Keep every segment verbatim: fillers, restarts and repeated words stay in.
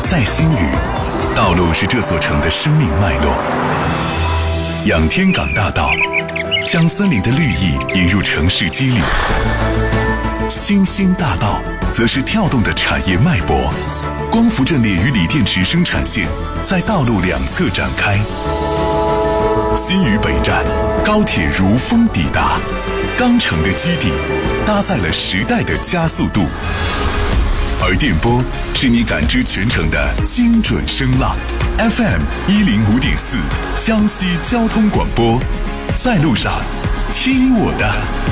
在新余，道路是这座城的生命脉络。仰天港大道将森林的绿意引入城市肌理，新兴大道则是跳动的产业脉搏。光伏阵列与锂电池生产线在道路两侧展开。新余北站，高铁如风抵达，钢城的基地搭载了时代的加速度，而电波是你感知全城的精准声浪。F M 一零五点四，江西交通广播，在路上听我的。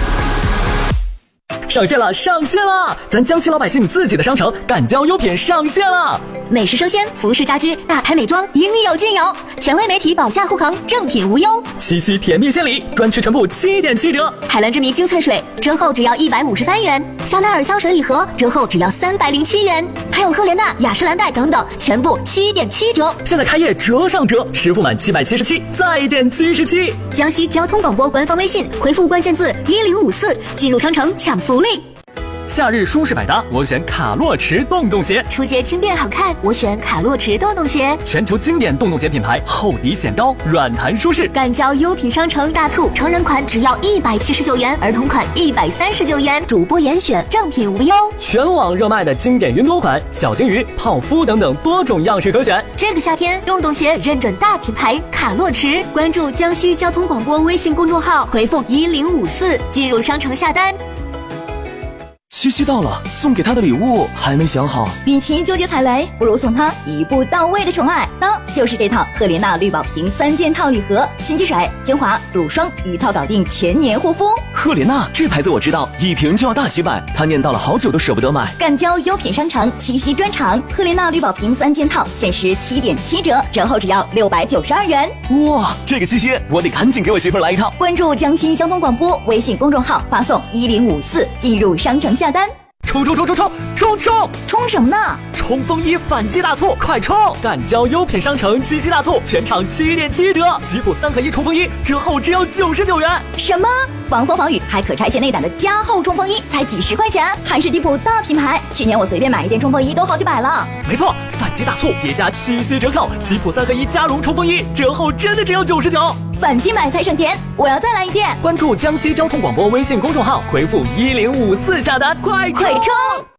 上线了，上线了！咱江西老百姓自己的商城敢交优品上线了， 美食生鲜、服饰家居、大牌美妆，应有尽有，权威媒体保价护航，正品无忧。 七夕甜蜜献礼，专区全部七点七折。 海蓝之谜精粹水折后只要一百五十三元，香奈儿香水礼盒折后只要三百零七元，还有赫莲娜、雅诗兰黛等等，全部七点七折。 现在开业折上折，实付满七百七十七，再减七十七。 江西交通广播官方微信回复关键字一零五四，进入商城抢福利。 夏日舒适百搭，我选卡洛驰洞洞鞋； 初阶轻便好看，我选卡洛驰洞洞鞋。 全球经典洞洞鞋品牌，厚底显高，软弹舒适。 敢交优品商城大促，成人款只要一百七十九元，儿童款一百三十九元，主播严选，正品无忧。 全网热卖的经典云朵款、小金鱼、泡芙等等多种样式可选。 这个夏天，洞洞鞋认准大品牌卡洛驰，关注江西交通广播微信公众号，回复一零五四，进入商城下单。 七夕到了，送给他的礼物还没想好。 与其纠结踩雷，不如送他一步到位的宠爱，那就是这套赫莲娜绿宝瓶三件套礼盒，心机水、精华、乳霜一套搞定，全年护肤。 赫莲娜这牌子我知道，一瓶就要大几百，他念叨了好久都舍不得买。 敢交优品商城七夕专场，赫莲娜绿宝瓶三件套限时七点七折，折后只要六百九十二元。 哇，这个七夕我得赶紧给我媳妇来一套。 关注江西交通广播微信公众号，发送一零五四进入商城下单。 冲冲冲冲冲冲冲！ 冲什么呢？ 冲锋衣反季大促，快冲！敢交优品商城七夕大促，全场七点七折，吉普三合一冲锋衣折后只要九十九元。 什么？防风防雨还可拆卸内胆的加厚冲锋衣才几十块钱，还是迪普大品牌。去年我随便买一件冲锋衣都好几百了。 没错，反季大促叠加七夕折扣，吉普三合一加绒冲锋衣折后真的只要九十九。 反季买才省钱，我要再来一件。 关注江西交通广播微信公众号，回复一零五四下单，快快冲！